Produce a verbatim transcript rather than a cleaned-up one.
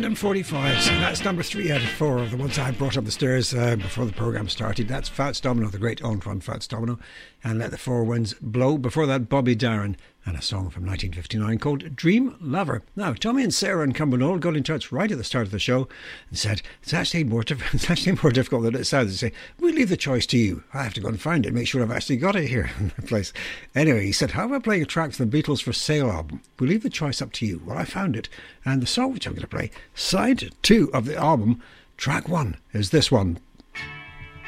Random forty-fives, and that's number three out of four of the ones I brought up the stairs uh, before the programme started. That's Fats Domino, the great Antoine Fats Domino, and Let the Four Winds Blow. Before that, Bobby Darin, and a song from nineteen fifty-nine called Dream Lover. Now, Tommy and Sarah in Cumbernauld got in touch right at the start of the show and said, it's actually more, diff- it's actually more difficult than it sounds. They say, we leave the choice to you. I have to go and find it, make sure I've actually got it here in the place. Anyway, he said, how about playing a track from the Beatles for Sale album? We leave the choice up to you. Well, I found it, and the song which I'm going to play, side two of the album, track one, is this one,